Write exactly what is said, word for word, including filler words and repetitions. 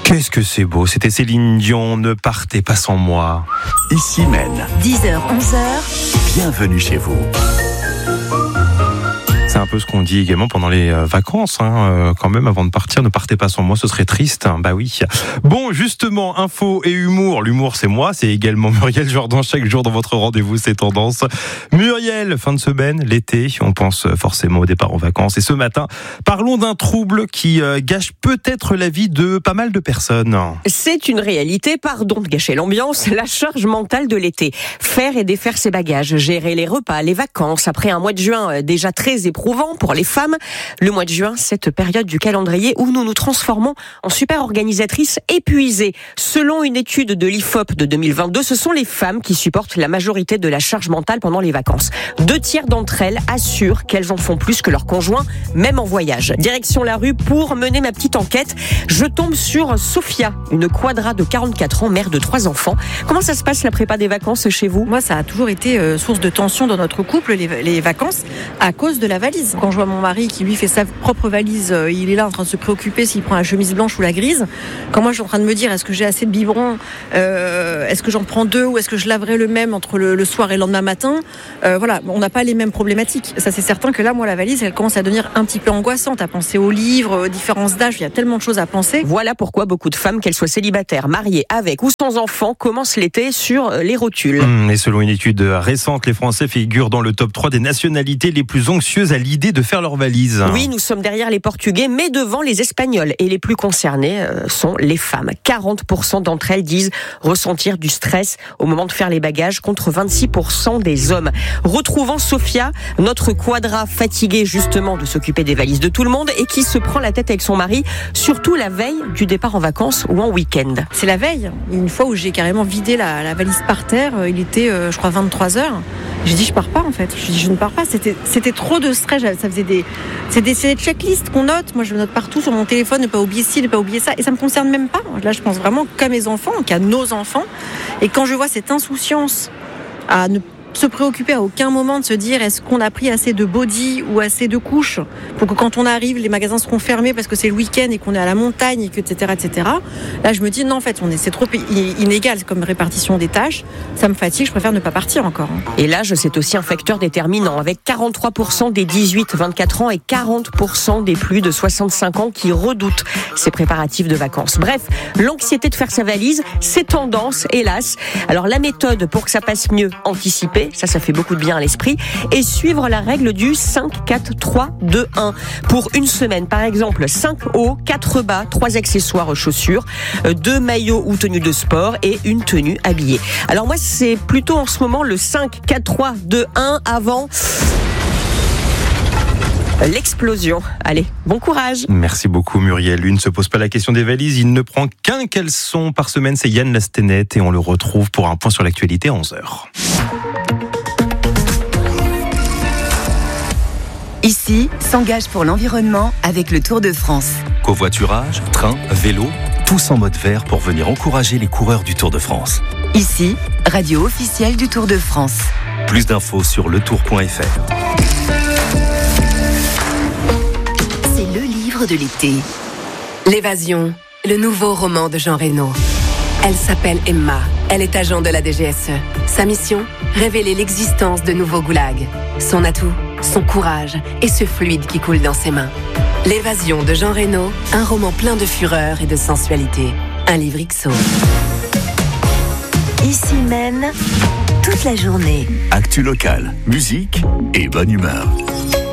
Qu'est-ce que c'est beau, c'était Céline Dion, ne partez pas sans moi. Ici Maine. dix heures, onze heures. Bienvenue chez vous. C'est un peu ce qu'on dit également pendant les vacances, hein, euh, quand même, avant de partir, ne partez pas sans moi, ce serait triste, hein, bah oui. Bon, justement, info et humour, l'humour c'est moi, c'est également Muriel Jourdan, chaque jour dans votre rendez-vous, c'est tendance. Muriel, fin de semaine, l'été, on pense forcément au départ en vacances, et ce matin, parlons d'un trouble qui euh, gâche peut-être la vie de pas mal de personnes. C'est une réalité, pardon de gâcher l'ambiance, la charge mentale de l'été. Faire et défaire ses bagages, gérer les repas, les vacances, après un mois de juin déjà très éprouvant pour les femmes. Le mois de juin, cette période du calendrier où nous nous transformons en super organisatrices épuisées. Selon une étude de l'I F O P de deux mille vingt-deux, ce sont les femmes qui supportent la majorité de la charge mentale pendant les vacances. Deux tiers d'entre elles assurent qu'elles en font plus que leurs conjoints, même en voyage. Direction la rue pour mener ma petite enquête. Je tombe sur Sophia, une quadra de quarante-quatre ans, mère de trois enfants. Comment ça se passe la prépa des vacances chez vous ? Moi, ça a toujours été euh, source de tension dans notre couple, les, les vacances, à cause de la valise. Quand je vois mon mari qui lui fait sa propre valise, euh, il est là en train de se préoccuper s'il prend la chemise blanche ou la grise. Quand moi je suis en train de me dire est-ce que j'ai assez de biberons, euh, est-ce que j'en prends deux ou est-ce que je laverai le même entre le, le soir et le lendemain matin, euh, voilà, on n'a pas les mêmes problématiques. Ça c'est certain que là, moi la valise, elle commence à devenir un petit peu angoissante, à penser aux livres, aux différences d'âge, il y a tellement de choses à penser. Voilà pourquoi beaucoup de femmes, qu'elles soient célibataires, mariées, avec ou sans enfants, commencent l'été sur les rotules. Mmh, et selon une étude récente, les Français figurent dans le top trois des nationalités les plus anxieuses à l'idée de faire leur valise. Oui, nous sommes derrière les Portugais, mais devant les Espagnols. Et les plus concernés euh, sont les femmes. quarante pour cent d'entre elles disent ressentir du stress au moment de faire les bagages, contre vingt-six pour cent des hommes. Retrouvons Sophia, notre quadra fatiguée justement de s'occuper des valises de tout le monde et qui se prend la tête avec son mari, surtout la veille du départ en vacances ou en week-end. C'est la veille, une fois où j'ai carrément vidé la, la valise par terre, il était, euh, je crois, vingt-trois heures. J'ai dit, je pars pas en fait. Je dis, je ne pars pas. C'était, c'était trop de stress. Ça faisait des, c'est des, c'est des checklists qu'on note. Moi, je note partout sur mon téléphone, ne pas oublier ci, ne pas oublier ça. Et ça me concerne même pas. Là, je pense vraiment qu'à mes enfants, qu'à nos enfants. Et quand je vois cette insouciance à ne se préoccuper à aucun moment de se dire est-ce qu'on a pris assez de body ou assez de couches pour que quand on arrive, les magasins seront fermés parce que c'est le week-end et qu'on est à la montagne, et que, et cetera, et cetera. Là, je me dis non, en fait, on est, c'est trop inégal comme répartition des tâches. Ça me fatigue, je préfère ne pas partir encore. Et l'âge, c'est aussi un facteur déterminant, avec quarante-trois pour cent des dix-huit vingt-quatre ans et quarante pour cent des plus de soixante-cinq ans qui redoutent ces préparatifs de vacances. Bref, l'anxiété de faire sa valise, c'est tendance, hélas. Alors la méthode pour que ça passe mieux, anticiper. Ça, ça fait beaucoup de bien à l'esprit. Et suivre la règle du cinq, quatre, trois, deux, un. Pour une semaine, par exemple, cinq hauts, quatre bas, trois accessoires chaussures, deux maillots ou tenues de sport et une tenue habillée. Alors moi, c'est plutôt en ce moment le cinq, quatre, trois, deux, un avant l'explosion. Allez, bon courage. Merci beaucoup Muriel. Lui ne se pose pas la question des valises, il ne prend qu'un caleçon par semaine, c'est Yann Lastenette et on le retrouve pour un point sur l'actualité à onze heures. Ici, s'engage pour l'environnement avec le Tour de France. Covoiturage, train, vélo, tous en mode vert pour venir encourager les coureurs du Tour de France. Ici, radio officielle du Tour de France. Plus d'infos sur le tour point f r. C'est le livre de l'été. L'évasion, le nouveau roman de Jean Reno. Elle s'appelle Emma, elle est agent de la D G S E. Sa mission, révéler l'existence de nouveaux goulags. Son atout, son courage et ce fluide qui coule dans ses mains. L'évasion de Jean Reno, un roman plein de fureur et de sensualité. Un livre X O. Ici Maine, toute la journée. Actu locale, musique et bonne humeur.